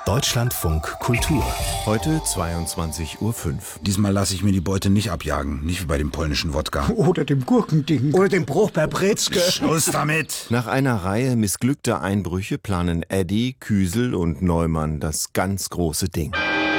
Deutschlandfunk Kultur. Heute 22:05 Uhr. Diesmal lasse ich mir die Beute nicht abjagen. Nicht wie bei dem polnischen Wodka. Oder dem Gurkending. Oder dem Bruch bei Brezke. Schluss damit! Nach einer Reihe missglückter Einbrüche planen Eddy, Küsel und Neumann das ganz große Ding.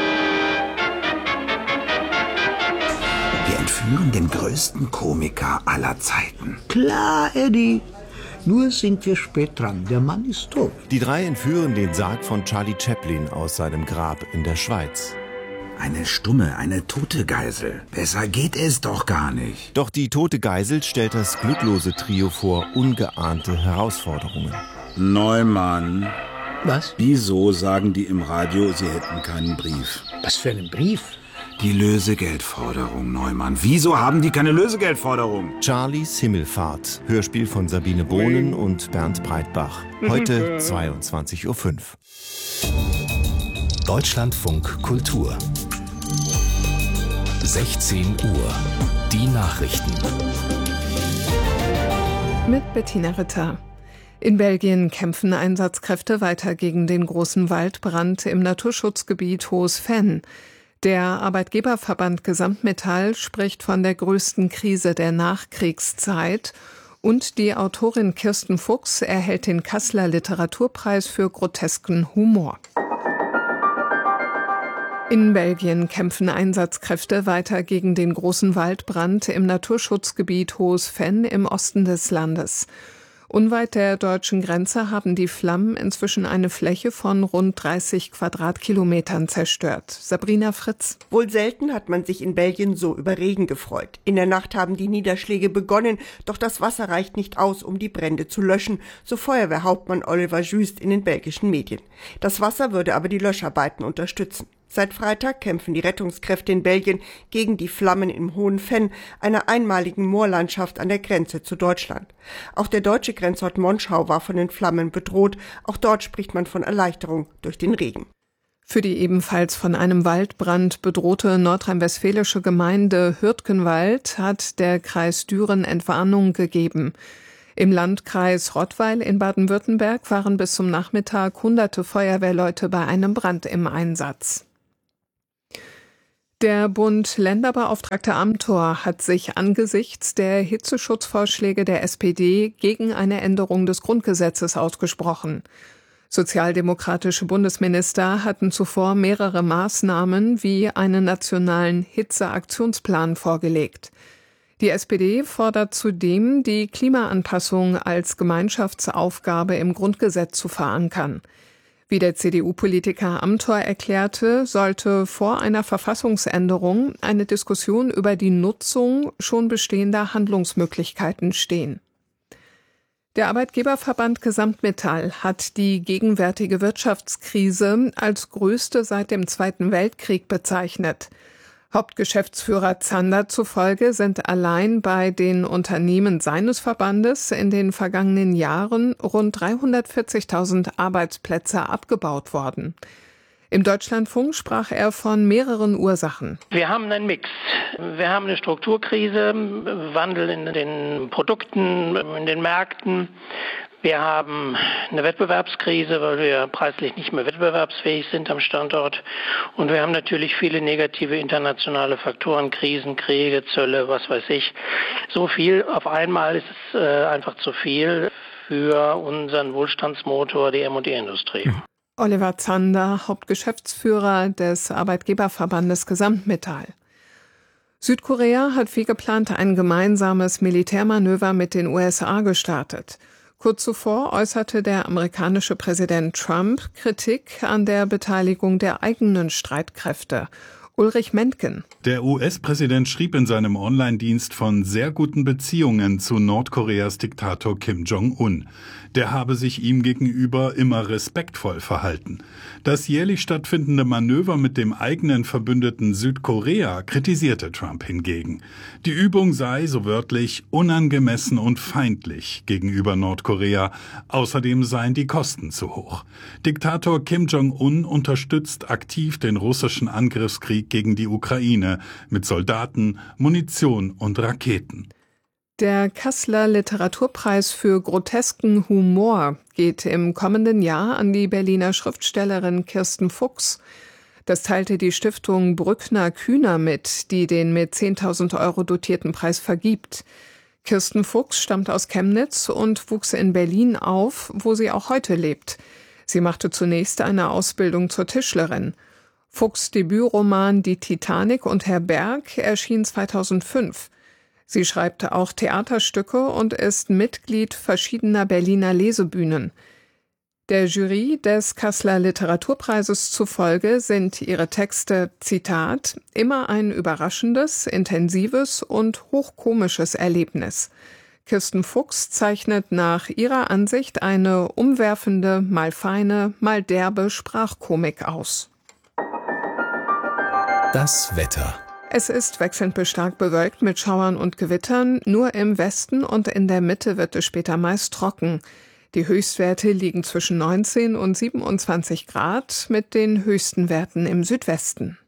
Wir entführen den größten Komiker aller Zeiten. Klar, Eddy. Nur sind wir spät dran. Der Mann ist tot. Die drei entführen den Sarg von Charlie Chaplin aus seinem Grab in der Schweiz. Eine stumme, eine tote Geisel. Besser geht es doch gar nicht. Doch die tote Geisel stellt das glücklose Trio vor ungeahnte Herausforderungen. Neumann. Was? Wieso sagen die im Radio, sie hätten keinen Brief? Was für einen Brief? Die Lösegeldforderung, Neumann. Wieso haben die keine Lösegeldforderung? Charlies Himmelfahrt. Hörspiel von Sabine Bohnen und Bernd Breitbach. Heute 22:05 Uhr. Deutschlandfunk Kultur. 16 Uhr. Die Nachrichten. Mit Bettina Ritter. In Belgien kämpfen Einsatzkräfte weiter gegen den großen Waldbrand im Naturschutzgebiet Hohes Venn. Der Arbeitgeberverband Gesamtmetall spricht von der größten Krise der Nachkriegszeit und die Autorin Kirsten Fuchs erhält den Kasseler Literaturpreis für grotesken Humor. In Belgien kämpfen Einsatzkräfte weiter gegen den großen Waldbrand im Naturschutzgebiet Hohes Venn im Osten des Landes. Unweit der deutschen Grenze haben die Flammen inzwischen eine Fläche von rund 30 Quadratkilometern zerstört. Sabrina Fritz. Wohl selten hat man sich in Belgien so über Regen gefreut. In der Nacht haben die Niederschläge begonnen, doch das Wasser reicht nicht aus, um die Brände zu löschen, so Feuerwehrhauptmann Oliver Jüst in den belgischen Medien. Das Wasser würde aber die Löscharbeiten unterstützen. Seit Freitag kämpfen die Rettungskräfte in Belgien gegen die Flammen im Hohen Venn, einer einmaligen Moorlandschaft an der Grenze zu Deutschland. Auch der deutsche Grenzort Monschau war von den Flammen bedroht. Auch dort spricht man von Erleichterung durch den Regen. Für die ebenfalls von einem Waldbrand bedrohte nordrhein-westfälische Gemeinde Hürtgenwald hat der Kreis Düren Entwarnung gegeben. Im Landkreis Rottweil in Baden-Württemberg waren bis zum Nachmittag hunderte Feuerwehrleute bei einem Brand im Einsatz. Der Bund-Länder-Beauftragte Amthor hat sich angesichts der Hitzeschutzvorschläge der SPD gegen eine Änderung des Grundgesetzes ausgesprochen. Sozialdemokratische Bundesminister hatten zuvor mehrere Maßnahmen wie einen nationalen Hitzeaktionsplan vorgelegt. Die SPD fordert zudem, die Klimaanpassung als Gemeinschaftsaufgabe im Grundgesetz zu verankern. Wie der CDU-Politiker Amthor erklärte, sollte vor einer Verfassungsänderung eine Diskussion über die Nutzung schon bestehender Handlungsmöglichkeiten stehen. Der Arbeitgeberverband Gesamtmetall hat die gegenwärtige Wirtschaftskrise als größte seit dem Zweiten Weltkrieg bezeichnet. Hauptgeschäftsführer Zander zufolge sind allein bei den Unternehmen seines Verbandes in den vergangenen Jahren rund 340.000 Arbeitsplätze abgebaut worden. Im Deutschlandfunk sprach er von mehreren Ursachen. Wir haben einen Mix. Wir haben eine Strukturkrise, Wandel in den Produkten, in den Märkten. Wir haben eine Wettbewerbskrise, weil wir preislich nicht mehr wettbewerbsfähig sind am Standort. Und wir haben natürlich viele negative internationale Faktoren, Krisen, Kriege, Zölle, was weiß ich. So viel auf einmal ist es einfach zu viel für unseren Wohlstandsmotor, die M&E-Industrie. Oliver Zander, Hauptgeschäftsführer des Arbeitgeberverbandes Gesamtmetall. Südkorea hat wie geplant ein gemeinsames Militärmanöver mit den USA gestartet. Kurz zuvor äußerte der amerikanische Präsident Trump Kritik an der Beteiligung der eigenen Streitkräfte. Ulrich Mentgen. Der US-Präsident schrieb in seinem Online-Dienst von sehr guten Beziehungen zu Nordkoreas Diktator Kim Jong-un. Der habe sich ihm gegenüber immer respektvoll verhalten. Das jährlich stattfindende Manöver mit dem eigenen Verbündeten Südkorea kritisierte Trump hingegen. Die Übung sei, so wörtlich, unangemessen und feindlich gegenüber Nordkorea. Außerdem seien die Kosten zu hoch. Diktator Kim Jong-un unterstützt aktiv den russischen Angriffskrieg gegen die Ukraine mit Soldaten, Munition und Raketen. Der Kasseler Literaturpreis für grotesken Humor geht im kommenden Jahr an die Berliner Schriftstellerin Kirsten Fuchs. Das teilte die Stiftung Brückner-Kühner mit, die den mit 10.000 Euro dotierten Preis vergibt. Kirsten Fuchs stammt aus Chemnitz und wuchs in Berlin auf, wo sie auch heute lebt. Sie machte zunächst eine Ausbildung zur Tischlerin. Fuchs' Debütroman Die Titanic und Herr Berg erschien 2005. Sie schreibt auch Theaterstücke und ist Mitglied verschiedener Berliner Lesebühnen. Der Jury des Kasseler Literaturpreises zufolge sind ihre Texte, Zitat, immer ein überraschendes, intensives und hochkomisches Erlebnis. Kirsten Fuchs zeichnet nach ihrer Ansicht eine umwerfende, mal feine, mal derbe Sprachkomik aus. Das Wetter. Es ist wechselnd bis stark bewölkt mit Schauern und Gewittern. Nur im Westen und in der Mitte wird es später meist trocken. Die Höchstwerte liegen zwischen 19 und 27 Grad mit den höchsten Werten im Südwesten.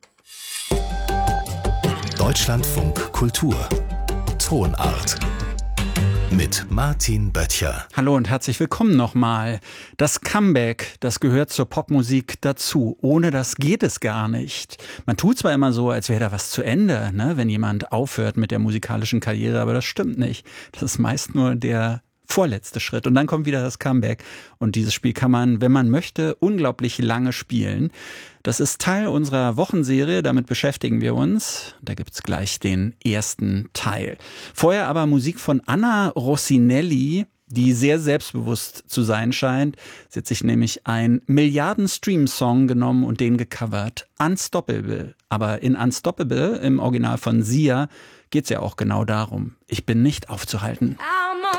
Deutschlandfunk Kultur. Tonart. Mit Martin Böttcher. Hallo und herzlich willkommen nochmal. Das Comeback, das gehört zur Popmusik dazu. Ohne das geht es gar nicht. Man tut zwar immer so, als wäre da was zu Ende, ne, wenn jemand aufhört mit der musikalischen Karriere, aber das stimmt nicht. Das ist meist nur der vorletzte Schritt. Und dann kommt wieder das Comeback. Und dieses Spiel kann man, wenn man möchte, unglaublich lange spielen. Das ist Teil unserer Wochenserie, damit beschäftigen wir uns. Da gibt's gleich den ersten Teil. Vorher aber Musik von Anna Rossinelli, die sehr selbstbewusst zu sein scheint. Sie hat sich nämlich einen Milliarden-Stream-Song genommen und den gecovert. Unstoppable. Aber in Unstoppable, im Original von Sia, geht's ja auch genau darum. Ich bin nicht aufzuhalten.